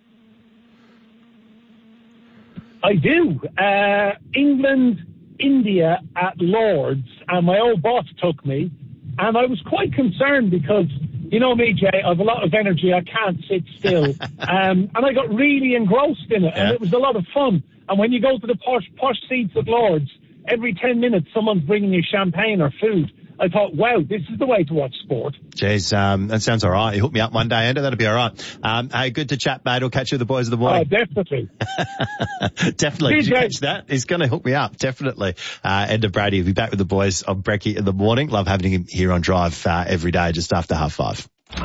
I do. Uh, England, India at Lord's, and my old boss took me, and I was quite concerned because, you know me, Jay, I have a lot of energy. I can't sit still. um, and I got really engrossed in it, yeah. and it was a lot of fun. And when you go to the posh, posh seats at Lord's, every ten minutes someone's bringing you champagne or food. I thought, wow, this is the way to watch sport. Jeez, um, that sounds all right. You hook me up one day, Ender. That'll be all right. Um, hey, good to chat, mate. I'll catch you with the boys of the morning. Oh, definitely. Definitely. Did you catch that? He's going to hook me up. Definitely. Uh, Ender Brady will be back with the boys on Brekkie in the morning. Love having him here on Drive uh, every day just after half five.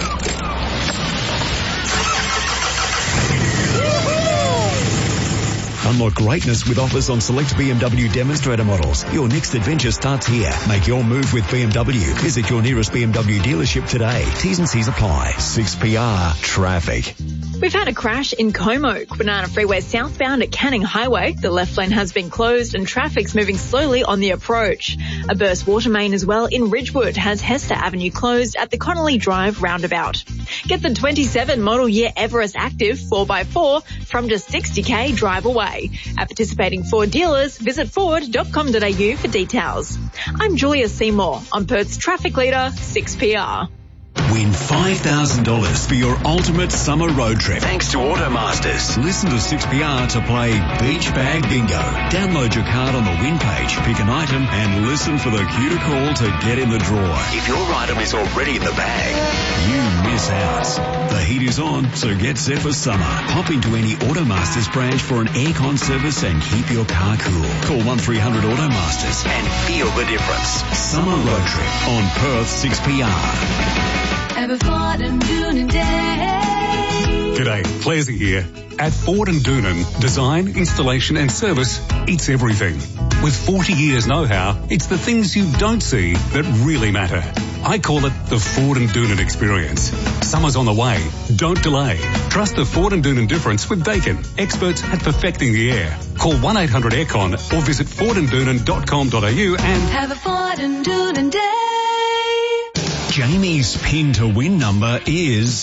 Unlock greatness with offers on select B M W demonstrator models. Your next adventure starts here. Make your move with B M W. Visit your nearest B M W dealership today. T's and C's apply. six P R Traffic. We've had a crash in Comoke, Banana Freeway southbound at Canning Highway. The left lane has been closed and traffic's moving slowly on the approach. A burst water main as well in Ridgewood has Hester Avenue closed at the Connolly Drive roundabout. Get the twenty-seven model year Everest Active four by four from just sixty K drive away. At participating Ford dealers, visit ford dot com dot a u for details. I'm Julia Seymour on Perth's traffic leader, six P R. Win five thousand dollars for your ultimate summer road trip. Thanks to Automasters. Listen to six P R to play Beach Bag Bingo. Download your card on the win page, pick an item, and listen for the cue to call to get in the draw. If your item is already in the bag, you miss out. The heat is on, so get set for summer. Hop into any Automasters branch for an aircon service and keep your car cool. Call one three hundred Automasters and feel the difference. Summer road trip on Perth six P R. Ford and Doonan Day. G'day, Clazy here. At Ford and Doonan, design, installation and service, it's everything. With forty years know-how, it's the things you don't see that really matter. I call it the Ford and Doonan experience. Summer's on the way. Don't delay. Trust the Ford and Doonan difference with Dakin, experts at perfecting the air. Call one eight hundred aircon or visit ford and doonan dot com dot a u and have a Ford and Doonan Day. Jamie's pin to win number is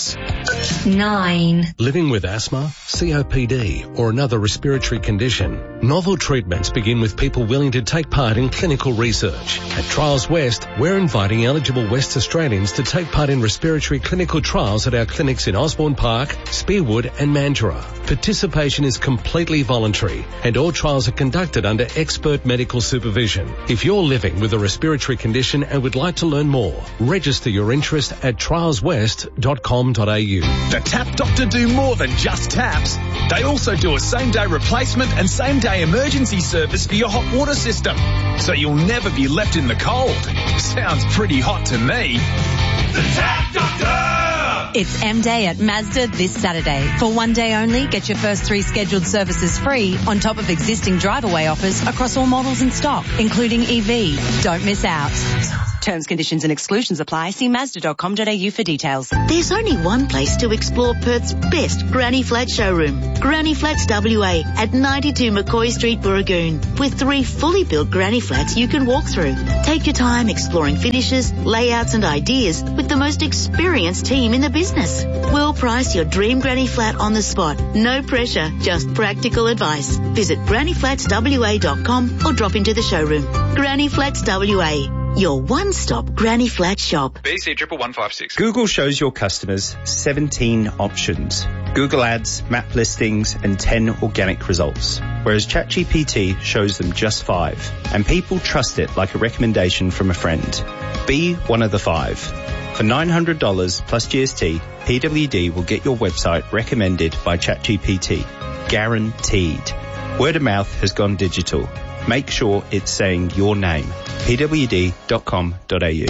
Nine. Living with asthma, C O P D, or another respiratory condition? Novel treatments begin with people willing to take part in clinical research. At Trials West, we're inviting eligible West Australians to take part in respiratory clinical trials at our clinics in Osborne Park, Spearwood and Mandurah. Participation is completely voluntary and all trials are conducted under expert medical supervision. If you're living with a respiratory condition and would like to learn more, register your interest at trials west dot com dot a u. The Tap Doctor do more than just taps. They also do a same-day replacement and same-day emergency service for your hot water system, so you'll never be left in the cold. Sounds pretty hot to me. The Tap Doctor! It's M-Day at Mazda this Saturday. For one day only, get your first three scheduled services free on top of existing drive-away offers across all models in stock, including E V. Don't miss out. Terms, conditions and exclusions apply. See mazda dot com dot a u for details. There's only one place to explore Perth's best Granny Flat showroom. Granny Flats W A at ninety-two McCoy Street, Burragoon. With three fully built granny flats you can walk through. Take your time exploring finishes, layouts and ideas with the most experienced team in the business. We'll price your dream granny flat on the spot. No pressure, just practical advice. Visit granny flats w a dot com or drop into the showroom. Granny Flats W A. Your one-stop granny flat shop. B C triple one five six. Google shows your customers seventeen options. Google Ads, map listings, and ten organic results. Whereas ChatGPT shows them just five. And people trust it like a recommendation from a friend. Be one of the five. For nine hundred dollars plus G S T, P W D will get your website recommended by ChatGPT. Guaranteed. Word of mouth has gone digital. Make sure it's saying your name. p w d dot com dot a u.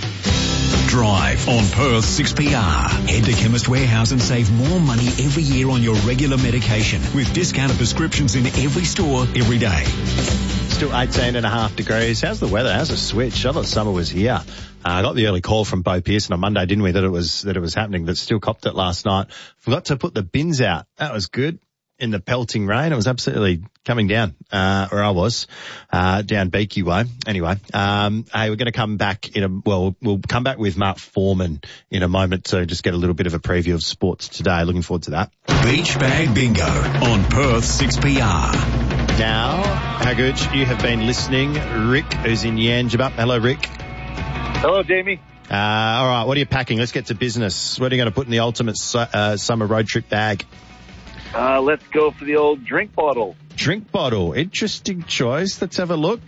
Drive on Perth six P R. Head to Chemist Warehouse and save more money every year on your regular medication with discounted prescriptions in every store every day. Still eighteen and a half degrees. How's the weather? How's the switch? I thought summer was here. Uh, I got the early call from Bo Pearson on Monday, didn't we, that it was that it was happening, but still copped it last night. Forgot to put the bins out. That was good. In the pelting rain, it was absolutely coming down uh, where I was, uh, down Beaky Way. Anyway, um, hey, we're going to come back in a well. We'll come back with Mark Foreman in a moment to just get a little bit of a preview of sports today. Looking forward to that. Beach Bag Bingo on Perth six P R. Now, how good you have been listening, Rick, who's in Yangebup. Hello, Rick. Hello, Jamie. Uh, all right, what are you packing? Let's get to business. What are you going to put in the ultimate su- uh, summer road trip bag? Uh, let's go for the old drink bottle. Drink bottle. Interesting choice. Let's have a look.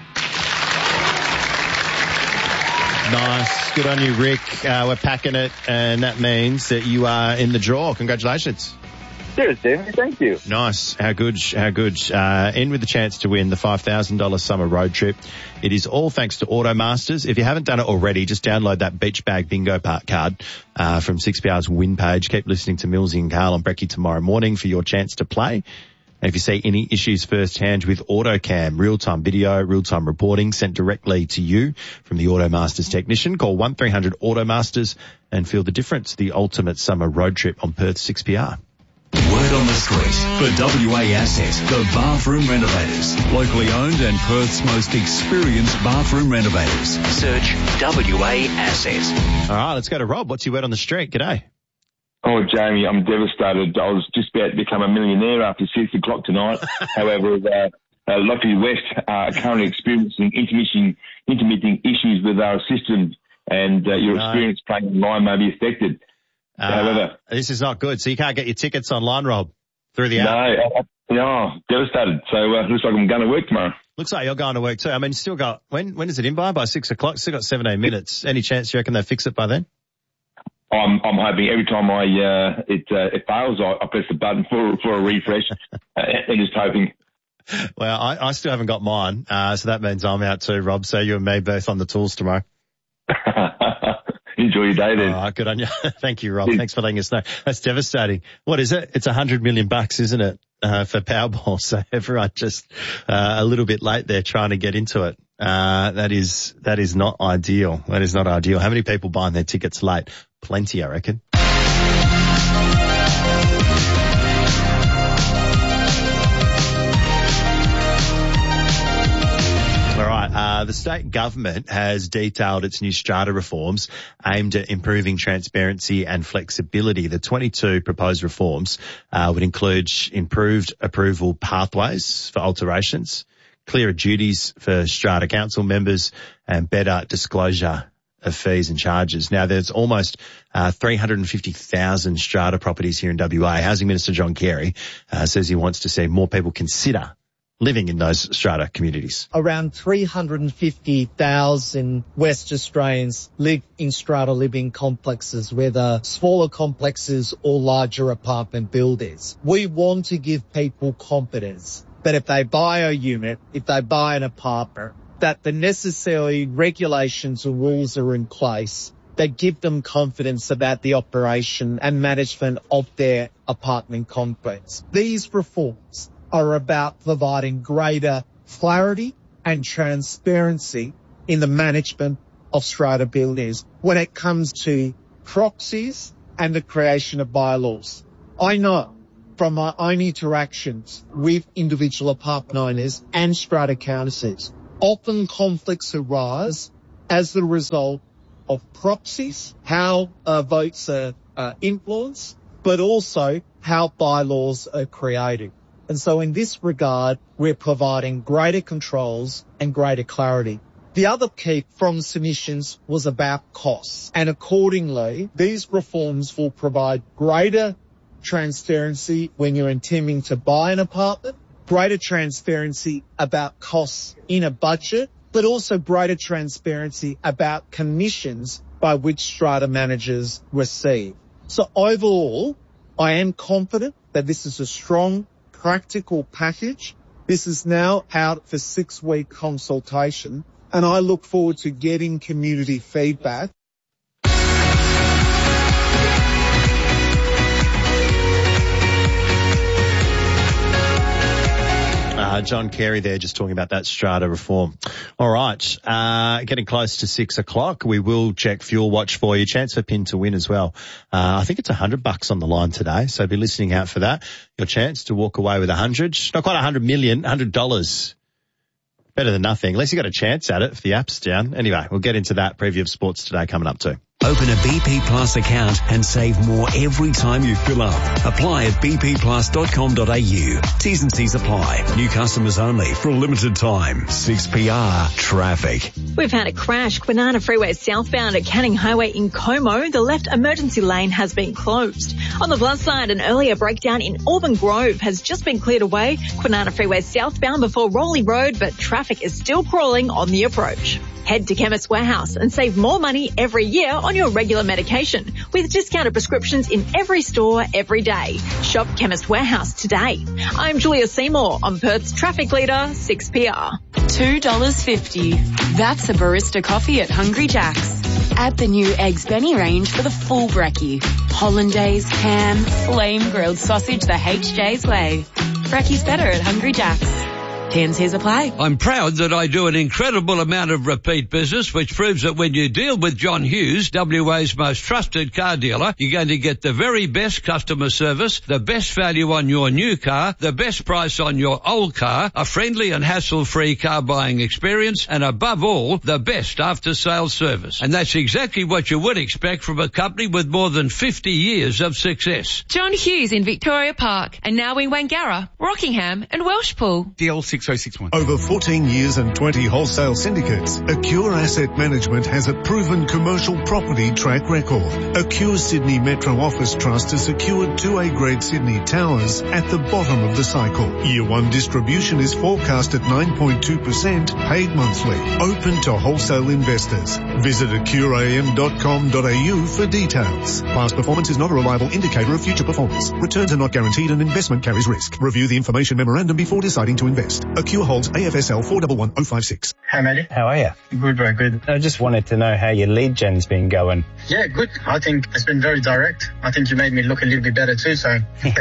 Nice. Good on you, Rick. Uh, we're packing it, and that means that you are in the draw. Congratulations. Cheers, Jamie. Thank you. Nice. How good, how good. Uh, in with the chance to win the five thousand dollars summer road trip. It is all thanks to Automasters. If you haven't done it already, just download that Beach Bag Bingo part card uh, from six P R's win page. Keep listening to Millsy and Carl on Brecky tomorrow morning for your chance to play. And if you see any issues firsthand with AutoCam, real-time video, real-time reporting sent directly to you from the Automasters technician, call one three hundred Automasters and feel the difference. The ultimate summer road trip on Perth six P R. Word on the street for W A Asset, the bathroom renovators. Locally owned and Perth's most experienced bathroom renovators. Search W A Asset. All right, let's go to Rob. What's your word on the street? G'day. Oh, Jamie, I'm devastated. I was just about to become a millionaire after six o'clock tonight. However, uh, uh, Lockerbie West are currently experiencing intermittent, intermittent issues with our system, and uh, your No. experience playing online may be affected. Uh, However, this is not good. So you can't get your tickets online, Rob, through the no, app. uh, no, devastated. So uh, looks like I'm going to work tomorrow. Looks like you're going to work too. I mean, still got, when, when is it in by? By six o'clock? Still got seventeen minutes. Any chance you reckon they fix it by then? I'm, I'm hoping every time I uh, it uh, it fails, I, I press the button for for a refresh, uh, and just hoping. Well, I, I still haven't got mine, uh, so that means I'm out too, Rob. So you and me both on the tools tomorrow. Enjoy your day then. All right, good on you. Thank you, Rob. Thanks for letting us know. That's devastating. What is it? It's a hundred million bucks, isn't it, uh, for Powerball? So everyone just uh, a little bit late there trying to get into it. Uh, that is that is not ideal. That is not ideal. How many people buying their tickets late? Plenty, I reckon. All right, uh, Uh, the state government has detailed its new strata reforms aimed at improving transparency and flexibility. The twenty-two proposed reforms uh, would include improved approval pathways for alterations, clearer duties for strata council members, and better disclosure of fees and charges. Now, there's almost uh, three hundred fifty thousand strata properties here in W A. Housing Minister John Carey uh, says he wants to see more people consider living in those strata communities. Around three hundred fifty thousand West Australians live in strata living complexes, whether smaller complexes or larger apartment buildings. We want to give people confidence that if they buy a unit, if they buy an apartment, that the necessary regulations and rules are in place that give them confidence about the operation and management of their apartment complex. These reforms are about providing greater clarity and transparency in the management of strata buildings when it comes to proxies and the creation of bylaws. I know from my own interactions with individual apartment owners and strata councils, often conflicts arise as the result of proxies, how uh, votes are uh, influenced, but also how bylaws are created. And so in this regard, we're providing greater controls and greater clarity. The other key from submissions was about costs. And accordingly, these reforms will provide greater transparency when you're intending to buy an apartment, greater transparency about costs in a budget, but also greater transparency about commissions by which strata managers receive. So overall, I am confident that this is a strong, practical package. This is now out for six-week consultation, and I look forward to getting community feedback. Uh, John Carey there just talking about that strata reform. All right, uh, getting close to six o'clock. We will check Fuel Watch for you. Chance for Pin to win as well. Uh, I think it's a hundred bucks on the line today, so be listening out for that. Your chance to walk away with a hundred, not quite a hundred million, a hundred dollars. Better than nothing. At least you got a chance at it if the app's down. Anyway, we'll get into that. Preview of sports today coming up too. Open a B P Plus account and save more every time you fill up. Apply at b p plus dot com dot a u. T's and C's apply. New customers only for a limited time. six P R traffic. We've had a crash. Kwinana Freeway southbound at Canning Highway in Como. The left emergency lane has been closed. On the plus side, an earlier breakdown in Auburn Grove has just been cleared away. Kwinana Freeway southbound before Rowley Road, but traffic is still crawling on the approach. Head to Chemist Warehouse and save more money every year on your regular medication with discounted prescriptions in every store every day. Shop Chemist Warehouse today. I'm Julia Seymour on Perth's traffic leader, six P R. two dollars fifty. That's a barista coffee at Hungry Jack's. Add the new Eggs Benny range for the full brekkie. Hollandaise, ham, flame grilled sausage the H J's way. Brekkie's better at Hungry Jack's. T and C's apply. I'm proud that I do an incredible amount of repeat business, which proves that when you deal with John Hughes, W A's most trusted car dealer, you're going to get the very best customer service, the best value on your new car, the best price on your old car, a friendly and hassle-free car buying experience, and above all, the best after-sales service. And that's exactly what you would expect from a company with more than fifty years of success. John Hughes in Victoria Park, and now in Wangara, Rockingham and Welshpool. D L six oh six one. Over fourteen years and twenty wholesale syndicates, Acure Asset Management has a proven commercial property track record. Acure Sydney Metro Office Trust has secured two A-grade Sydney towers at the bottom of the cycle. Year one distribution is forecast at nine point two percent, paid monthly. Open to wholesale investors. Visit acure a m dot com dot a u for details. Past performance is not a reliable indicator of future performance. Returns are not guaranteed and investment carries risk. Review the information memorandum before deciding to invest. Acure holds A F S L four one one oh five six. Hi, Matty. How are you? Good, very good. I just wanted to know how your lead gen's been going. Yeah, good. I think it's been very direct. I think you made me look a little bit better too, so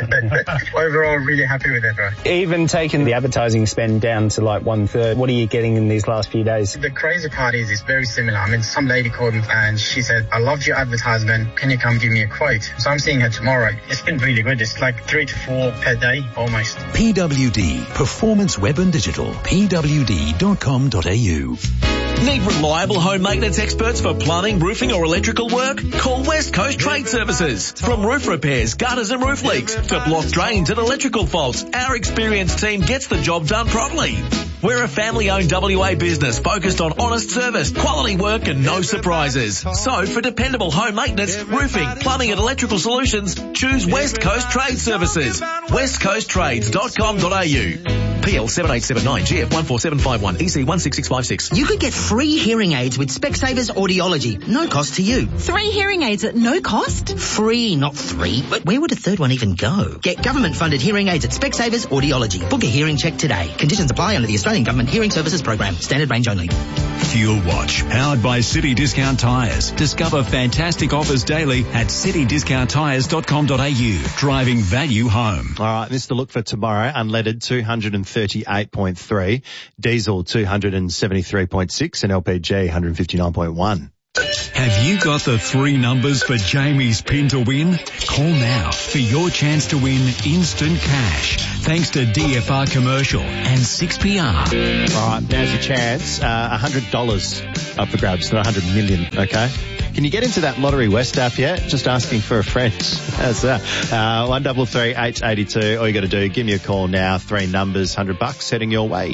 overall, really happy with it, right? Even taking the advertising spend down to like one third, what are you getting in these last few days? The crazy part is it's very similar. I mean, some lady called me and she said, I loved your advertisement. Can you come give me a quote? So I'm seeing her tomorrow. It's been really good. It's like three to four per day, almost. P W D, Performance Web and Digital. p w d dot com dot a u. Need reliable home maintenance experts for plumbing, roofing or electrical work? Call West Coast Trade Services. From roof repairs, gutters and roof leaks to blocked drains and electrical faults, our experienced team gets the job done properly. We're a family-owned W A business focused on honest service, quality work and no surprises. So for dependable home maintenance, roofing, plumbing and electrical solutions, choose West Coast Trade Services. west coast trades dot com dot a u. P L seven eight seven nine G F one four seven five one E C one six six five six. You could get free hearing aids with Specsavers Audiology. No cost to you. Three hearing aids at no cost? Free, not three. But where would a third one even go? Get government-funded hearing aids at Specsavers Audiology. Book a hearing check today. Conditions apply under the Australian Government Hearing Services Program. Standard range only. Fuel Watch, powered by City Discount Tyres. Discover fantastic offers daily at city discount tyres dot com dot a u. Driving value home. All right, this is the look for tomorrow. Unleaded two thirty-eight point three, diesel two seventy-three point six, and L P G one fifty-nine point one. Have you got the three numbers for Jamie's pin to win? Call now for your chance to win instant cash. Thanks to D F R Commercial and six P R. All right, now's your chance. Uh, one hundred dollars up for grabs, not one hundred million, okay? Can you get into that Lottery West app yet? Just asking for a friend. How's that? Uh, one double three H eighty-two. All you got to do, give me a call now. Three numbers, one hundred bucks heading your way.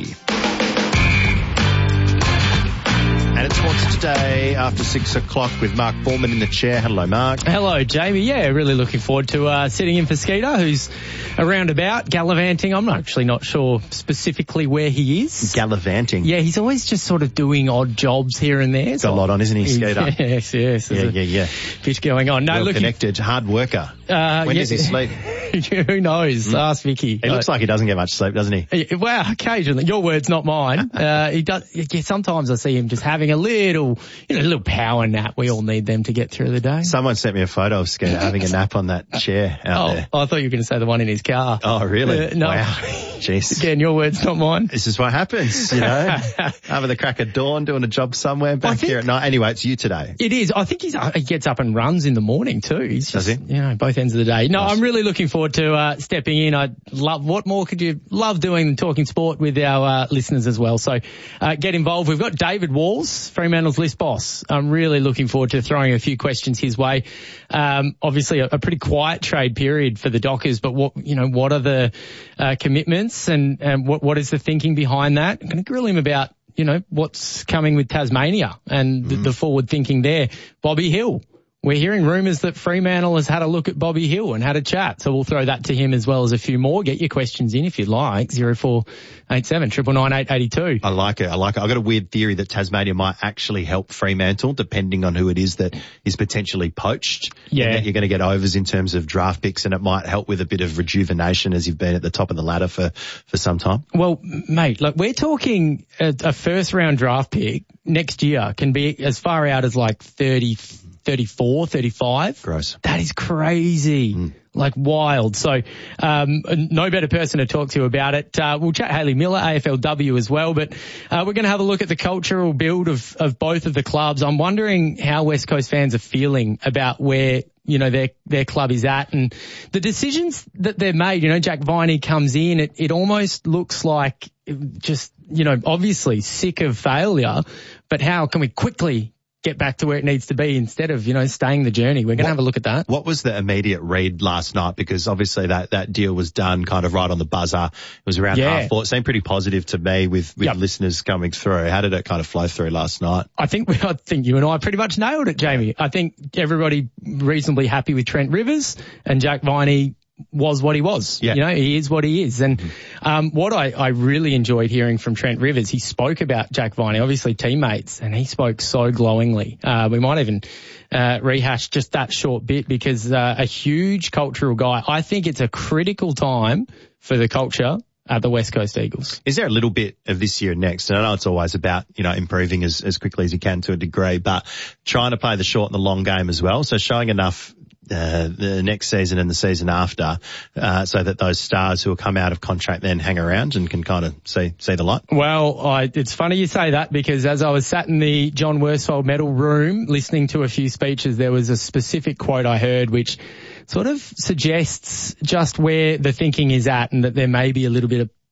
And it's Sports Today after six o'clock with Mark Foreman in the chair. Hello, Mark. Hello, Jamie. Yeah, really looking forward to uh, sitting in for Skeeter, who's around about gallivanting. I'm actually not sure specifically where he is. Gallivanting? Yeah, he's always just sort of doing odd jobs here and there. Got so a lot on, isn't he, Skeeter? Yes, yes. Yeah, yeah, yeah. Bit going on. No, well looking... connected, hard worker. Uh, when yeah. does he sleep? Who knows? Mm. Ask Vicky. He looks like he doesn't get much sleep, doesn't he? Well, occasionally. Your words, not mine. uh, he does. Yeah, sometimes I see him just having a little, you know, a little power nap. We all need them to get through the day. Someone sent me a photo of Skeeter having a nap on that chair out oh, there. I thought you were going to say the one in his car. Oh, really? Uh, no. Wow. Jeez. Again, your words, not mine. This is what happens, you know. Over the crack of dawn, doing a job somewhere, back here at night. Anyway, it's you today. It is. I think he's, he gets up and runs in the morning too. He's just, Does he? You know, both ends of the day. No, nice. I'm really looking forward to uh, stepping in. I love, what more could you love doing than talking sport with our uh, listeners as well. So uh, get involved. We've got David Walls, Fremantle's list boss. I'm really looking forward to throwing a few questions his way. Um, obviously a, a pretty quiet trade period for the Dockers, but what, you know, what are the uh, commitments and, and what, what is the thinking behind that? I'm going to grill him about, you know, what's coming with Tasmania and mm. the, the forward thinking there. Bobby Hill. We're hearing rumours that Fremantle has had a look at Bobby Hill and had a chat, so we'll throw that to him as well as a few more. Get your questions in if you'd like. zero four eight seven, nine nine nine, eight eight two. I like it. I like it. I've got a weird theory that Tasmania might actually help Fremantle, depending on who it is that is potentially poached. Yeah. That you're going to get overs in terms of draft picks, and it might help with a bit of rejuvenation as you've been at the top of the ladder for, for some time. Well, mate, like we're talking a, a first round draft pick next year can be as far out as like thirty, thirty-four, thirty-five. Gross. That is crazy. Mm. Like wild. So, um, no better person to talk to about it. Uh, we'll chat Hayley Miller, A F L W as well, but, uh, we're going to have a look at the cultural build of, of both of the clubs. I'm wondering how West Coast fans are feeling about where, you know, their, their club is at and the decisions that they've made. You know, Jack Viney comes in. It, it almost looks like just, you know, obviously sick of failure, but how can we quickly get back to where it needs to be instead of, you know, staying the journey? We're going to have a look at that. What was the immediate read last night? Because obviously that, that deal was done kind of right on the buzzer. It was around yeah. half four. It seemed pretty positive to me with, with yep. listeners coming through. How did it kind of flow through last night? I think, I think you and I pretty much nailed it, Jamie. I think everybody reasonably happy with Trent Rivers and Jack Viney was what he was. Yeah. You know, he is what he is. And um, what I, I really enjoyed hearing from Trent Rivers, he spoke about Jack Viney, obviously teammates, and he spoke so glowingly. Uh, we might even uh, rehash just that short bit because uh, a huge cultural guy. I think it's a critical time for the culture at the West Coast Eagles. Is there a little bit of this year and next? And I know it's always about, you know, improving as, as quickly as you can to a degree, but trying to play the short and the long game as well. So showing enough Uh, the next season and the season after, uh, so that those stars who will come out of contract then hang around and can kind of see, see the light. Well, I, it's funny you say that because as I was sat in the John Worsfold Medal room listening to a few speeches, there was a specific quote I heard which sort of suggests just where the thinking is at and that there may be a little bit of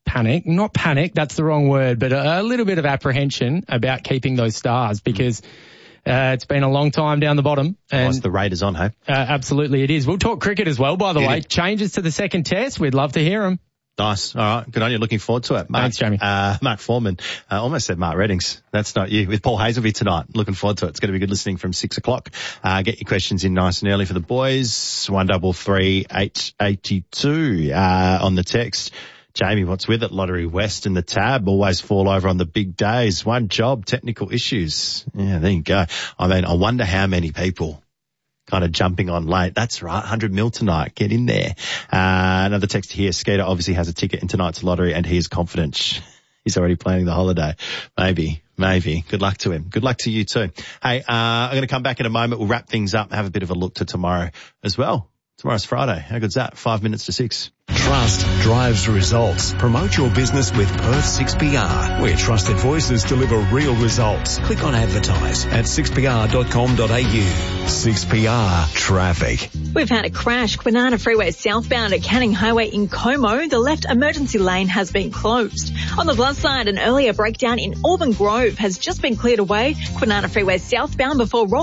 panic, not panic, that's the wrong word, but a, a little bit of apprehension about keeping those stars because uh, it's been a long time down the bottom. And Whilst the Raiders on, hey? Uh, absolutely it is. We'll talk cricket as well, by the It way. is. Changes to the second test. We'd love to hear them. Nice. All right. Good on you. Looking forward to it. Mark, Thanks, Jamie. Uh, Mark Foreman. I uh, almost said Mark Reddings. That's not you. With Paul Hazelby tonight. Looking forward to it. It's going to be good listening from six o'clock. Uh, get your questions in nice and early for the boys. One double three eight eighty-two, uh, on the text. Jamie, what's with it? Lottery West and the tab always fall over on the big days. One job, technical issues. Yeah, there you go. I mean, I wonder how many people kind of jumping on late. That's right. one hundred mil tonight. Get in there. Uh, another text here. Skeeter obviously has a ticket in tonight's lottery and he is confident. He's already planning the holiday. Maybe, maybe. Good luck to him. Good luck to you too. Hey, uh, I'm going to come back in a moment. We'll wrap things up and have a bit of a look to tomorrow as well. Tomorrow's Friday. How good's that? Five minutes to six. Trust drives results. Promote your business with Perth six P R, where trusted voices deliver real results. Click on advertise at six p r dot com dot a u. six P R Traffic. We've had a crash. Kwinana Freeway southbound at Canning Highway in Como. The left emergency lane has been closed. On the plus side, an earlier breakdown in Auburn Grove has just been cleared away. Kwinana Freeway southbound before Roll